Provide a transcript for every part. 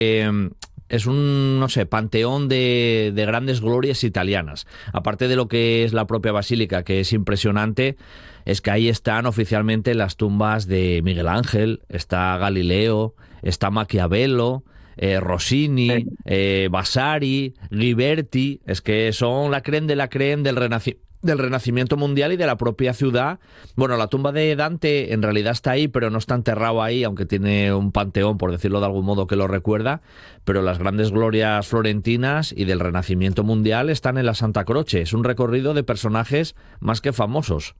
Es un, no sé, panteón de grandes glorias italianas. Aparte de lo que es la propia basílica, que es impresionante, es que ahí están oficialmente las tumbas de Miguel Ángel, está Galileo, está Maquiavelo, Rossini, Vasari, Ghiberti. Es que son la creen de la creen del Renacimiento mundial y de la propia ciudad. Bueno, la tumba de Dante en realidad está ahí, pero no está enterrado ahí, aunque tiene un panteón, por decirlo de algún modo, que lo recuerda. Pero las grandes glorias florentinas y del Renacimiento mundial están en la Santa Croce. Es un recorrido de personajes más que famosos.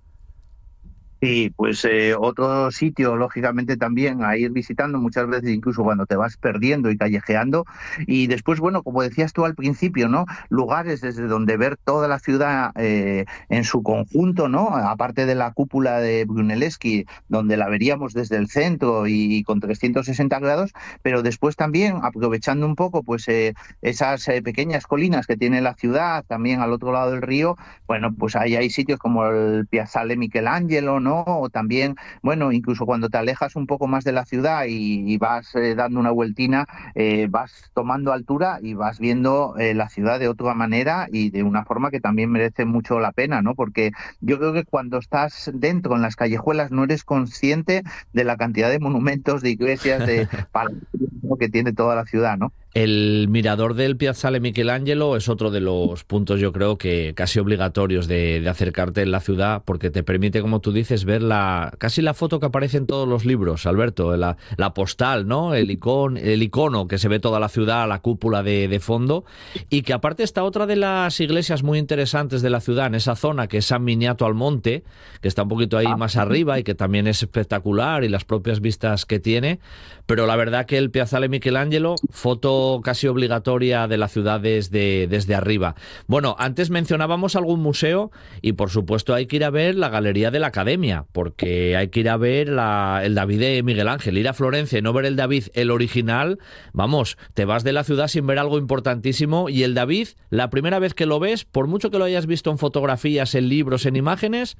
Sí, pues otro sitio, lógicamente, también a ir visitando muchas veces, incluso cuando te vas perdiendo y callejeando. Y después, bueno, como decías tú al principio, ¿no? Lugares desde donde ver toda la ciudad en su conjunto, ¿no? Aparte de la cúpula de Brunelleschi, donde la veríamos desde el centro y con 360 grados, pero después también, aprovechando un poco, pues esas pequeñas colinas que tiene la ciudad, también al otro lado del río, bueno, pues ahí hay sitios como el Piazzale Michelangelo, ¿no? O también, bueno, incluso cuando te alejas un poco más de la ciudad y vas dando una vueltina, vas tomando altura y vas viendo la ciudad de otra manera y de una forma que también merece mucho la pena, ¿no? Porque yo creo que cuando estás dentro en las callejuelas no eres consciente de la cantidad de monumentos, de iglesias, de palacios, ¿no? Que tiene toda la ciudad, ¿no? El mirador del Piazzale Michelangelo es otro de los puntos, yo creo, que casi obligatorios de acercarte en la ciudad, porque te permite, como tú dices, ver casi la foto que aparece en todos los libros, Alberto, la postal, ¿no? El icono que se ve toda la ciudad, la cúpula de fondo, y que aparte está otra de las iglesias muy interesantes de la ciudad, en esa zona, que es San Miniato al Monte, que está un poquito ahí más arriba y que también es espectacular, y las propias vistas que tiene. Pero la verdad que el Piazzale Michelangelo, foto casi obligatoria de la ciudad desde arriba. Bueno, antes mencionábamos algún museo y por supuesto hay que ir a ver la Galería de la Academia, porque hay que ir a ver el David de Miguel Ángel. Ir a Florencia y no ver el David, el original, vamos, te vas de la ciudad sin ver algo importantísimo. Y el David, la primera vez que lo ves, por mucho que lo hayas visto en fotografías, en libros, en imágenes,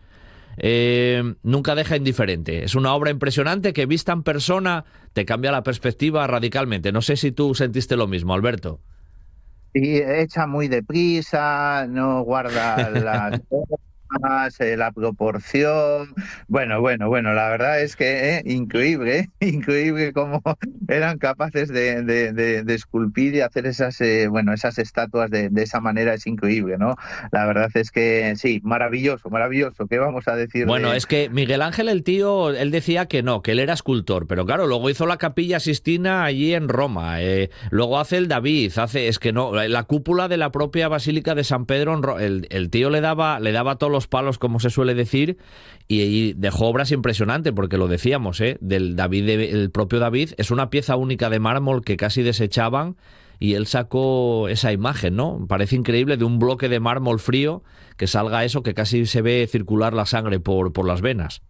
nunca deja indiferente. Es una obra impresionante que vista en persona te cambia la perspectiva radicalmente. No sé si tú sentiste lo mismo, Alberto. Y hecha muy deprisa, no guarda las formas, la proporción. Bueno, la verdad es que increíble, increíble cómo eran capaces de esculpir y hacer esas estatuas de esa manera, es increíble, ¿no? La verdad es que sí, maravilloso, maravilloso. ¿Qué vamos a decir Bueno, de... es que Miguel Ángel, el tío, él decía que no, que él era escultor, pero claro, luego hizo la Capilla Sistina allí en Roma, luego hace el David, es que no, la cúpula de la propia Basílica de San Pedro, el tío le daba todos los palos, como se suele decir, y dejó obras impresionantes, porque lo decíamos, del David, el propio David, es una pieza única de mármol que casi desechaban, y él sacó esa imagen, ¿no? Parece increíble de un bloque de mármol frío que salga eso, que casi se ve circular la sangre por las venas.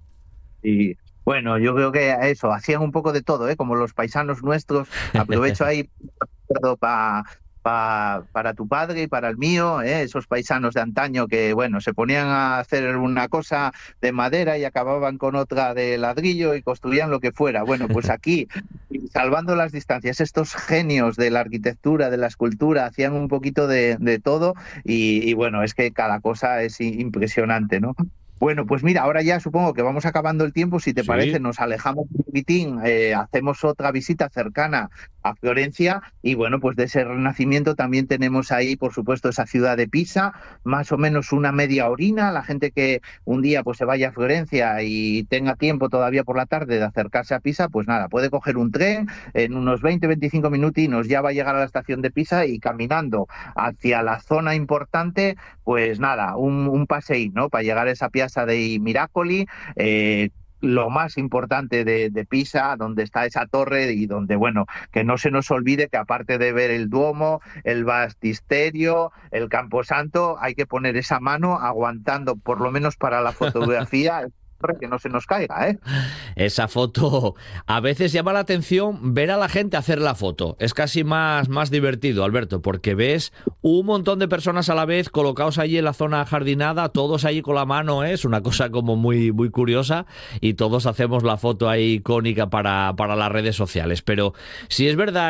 Y bueno, yo creo que eso, hacían un poco de todo, ¿eh? Como los paisanos nuestros. Aprovecho ahí para tu padre y para el mío, ¿eh? Esos paisanos de antaño que, bueno, se ponían a hacer una cosa de madera y acababan con otra de ladrillo y construían lo que fuera. Bueno, pues aquí, salvando las distancias, estos genios de la arquitectura, de la escultura, hacían un poquito de todo y bueno, es que cada cosa es impresionante, ¿no? Bueno, pues mira, ahora ya supongo que vamos acabando el tiempo. Si te parece, Sí. nos alejamos un poquitín, hacemos otra visita cercana a Florencia y bueno, pues de ese renacimiento también tenemos ahí, por supuesto, esa ciudad de Pisa, más o menos una media horina. La gente que un día pues se vaya a Florencia y tenga tiempo todavía por la tarde de acercarse a Pisa, pues nada, puede coger un tren en unos 20-25 minutinos, ya va a llegar a la estación de Pisa y caminando hacia la zona importante, pues nada, un paseín, ¿no? Para llegar a esa Piazza dei Miracoli, lo más importante de Pisa, donde está esa torre y donde, bueno, que no se nos olvide que aparte de ver el Duomo, el Bastisterio, el Camposanto, hay que poner esa mano aguantando, por lo menos para la fotografía, que no se nos caiga, ¿eh? Esa foto a veces llama la atención ver a la gente hacer la foto. Es casi más divertido, Alberto, porque ves un montón de personas a la vez colocados allí en la zona jardinada, todos allí con la mano, ¿eh? Es una cosa como muy curiosa y todos hacemos la foto ahí icónica para las redes sociales. Pero si es verdad